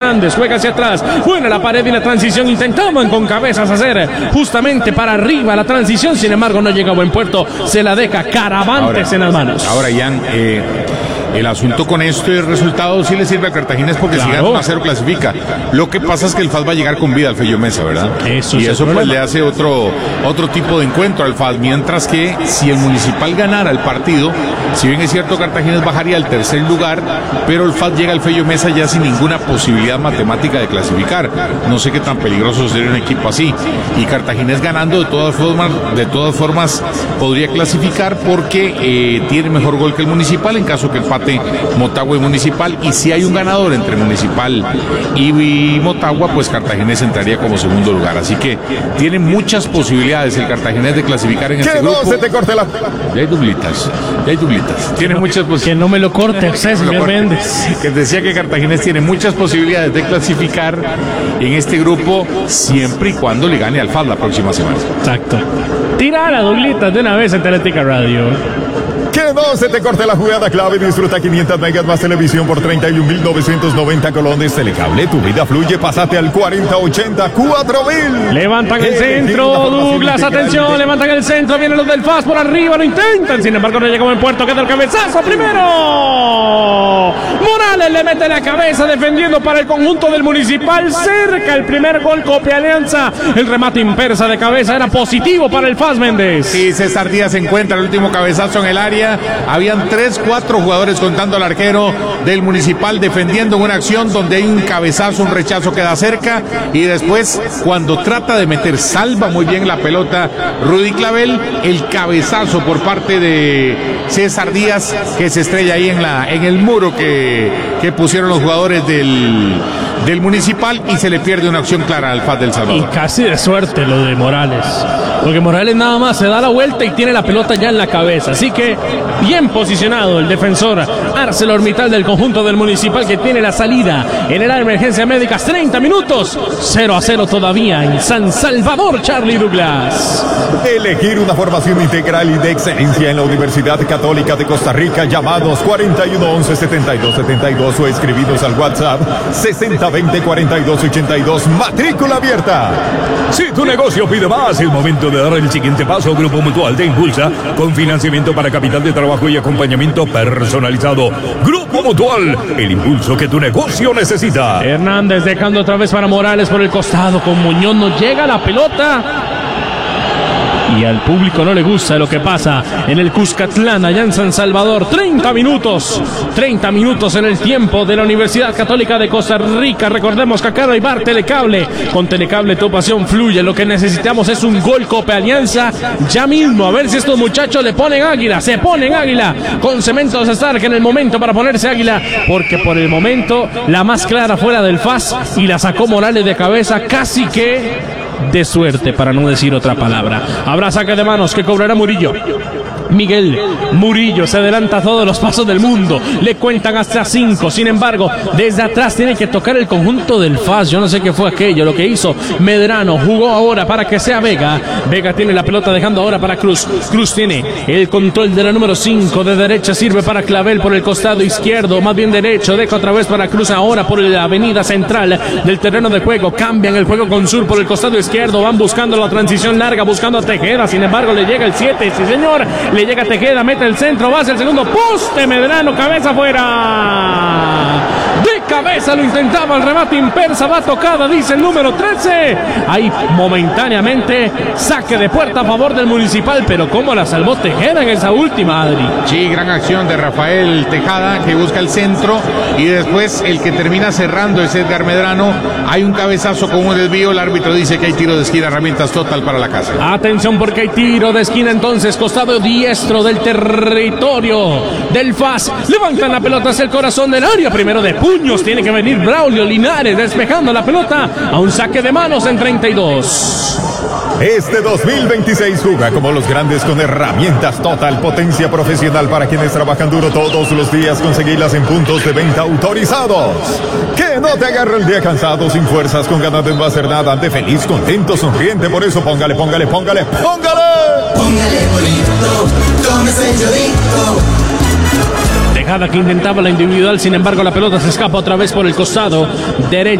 Hernández juega hacia atrás. Buena la pared y la transición. Intentaban con cabezas hacer justamente para arriba la transición. Sin embargo, no llega a buen puerto. Se la deja Caravantes en las manos. Ahora, Ian, el asunto con esto y el resultado sí le sirve a Cartaginés porque si gana 1-0 clasifica. Lo que pasa es que el FAS va a llegar con vida al Fello Mesa, ¿verdad? Eso y eso pues le hace otro tipo de encuentro al FAS. Mientras que si el Municipal ganara el partido, si bien es cierto Cartaginés bajaría al tercer lugar, pero el FAS llega al Fello Mesa ya sin ninguna posibilidad matemática de clasificar. No sé qué tan peligroso sería un equipo así. Y Cartaginés ganando de todas formas podría clasificar porque tiene mejor gol que el Municipal en caso que empate Motagua y Municipal, y si hay un ganador entre Municipal y Motagua, pues Cartaginés entraría como segundo lugar, así que tiene muchas posibilidades el Cartaginés de clasificar en este grupo. No se te corte la... Ya hay dublitas, tiene muchas posibilidades. Que no me lo corte, señor Méndez. Que decía que Cartaginés tiene muchas posibilidades de clasificar en este grupo siempre y cuando le gane al FAS la próxima semana. Exacto. Tira la dublitas de una vez en Teletica Radio. Que no se te corte la jugada clave. Disfruta 500 megas más televisión por 31.990 colones. Telecable, tu vida fluye. Pásate al 4080 4.000. Levantan el centro, Douglas, atención, levantan el centro. Vienen los del FAS por arriba, lo intentan. Sin embargo, no llegó en puerto. Queda el cabezazo primero. Morales le mete la cabeza defendiendo para el conjunto del Municipal. Cerca el primer gol, Copia Alianza. El remate impersa de cabeza era positivo para el FAS, Méndez. Sí, César Díaz encuentra el último cabezazo en el área. Habían 3-4 jugadores contando al arquero del Municipal defendiendo en una acción donde hay un cabezazo, un rechazo queda cerca y después cuando trata de meter, salva muy bien la pelota Rudy Clavel, el cabezazo por parte de César Díaz que se estrella ahí en el muro que pusieron los jugadores del Municipal y se le pierde una acción clara al FAS del Salvador. Y casi de suerte lo de Morales, porque Morales nada más se da la vuelta y tiene la pelota ya en la cabeza, así que bien posicionado el defensor ArcelorMittal del conjunto del Municipal que tiene la salida en el área de emergencia médica. 30 minutos, 0-0 todavía en San Salvador, Charlie Douglas. Elegir una formación integral y de excelencia en la Universidad Católica de Costa Rica. Llamados 4111-7272 o escribidos al WhatsApp 6020-4282. Matrícula abierta. Si tu negocio pide más, es momento de dar el siguiente paso. Grupo Mutual te impulsa con financiamiento para capital de trabajo y acompañamiento personalizado. Grupo Mutual, el impulso que tu negocio necesita. Hernández dejando otra vez para Morales por el costado. Con Muñoz no llega la pelota. Y al público no le gusta lo que pasa en el Cuscatlán, allá en San Salvador. 30 minutos en el tiempo de la Universidad Católica de Costa Rica. Recordemos que acá no hay bar Telecable. Con Telecable tu pasión fluye. Lo que necesitamos es un gol Copa Alianza ya mismo. A ver si estos muchachos le ponen águila. Se ponen águila con Cementos Stark en el momento para ponerse águila. Porque por el momento la más clara fuera del FAS y la sacó Morales de cabeza casi que de suerte, para no decir otra palabra. Habrá saque de manos que cobrará Murillo. Miguel Murillo se adelanta a todos los pasos del mundo. Le cuentan hasta 5. Sin embargo, desde atrás tiene que tocar el conjunto del FAS. Yo no sé qué fue aquello. Lo que hizo Medrano. Jugó ahora para que sea Vega. Vega tiene la pelota dejando ahora para Cruz. Cruz tiene el control de la número 5. De derecha sirve para Clavel por el costado izquierdo. Más bien derecho. Deja otra vez para Cruz ahora por la avenida central del terreno de juego. Cambian el juego con Sur por el costado izquierdo. Van buscando la transición larga. Buscando a Tejeda. Sin embargo, le llega el 7. Sí, señor. Le llega Tejeda, mete el centro, va hacia el segundo poste, Medrano, cabeza fuera. De cabeza lo intentaba, el remate impersa, va tocada, dice el número 13. Ahí momentáneamente saque de puerta a favor del Municipal, pero cómo la salvó Tejeda en esa última, Adri. Sí, gran acción de Rafael Tejada que busca el centro y después el que termina cerrando es Edgar Medrano. Hay un cabezazo con un desvío, el árbitro dice que hay tiro de esquina, herramientas total para la casa. Atención porque hay tiro de esquina entonces, costado diestro del territorio del FAS. Levantan la pelota hacia el corazón del área, primero de puños, tiene que venir Braulio Linares despejando la pelota a un saque de manos en 32. Este 2026 juega como los grandes con herramientas Total, potencia profesional para quienes trabajan duro todos los días. Conseguirlas en puntos de venta autorizados. Que no te agarre el día cansado, sin fuerzas, con ganas de no hacer nada. Ande feliz, contento, sonriente. Por eso póngale. Póngale bonito, tómese el chorito. Tejada que intentaba la individual, sin embargo la pelota se escapa otra vez por el costado derecho.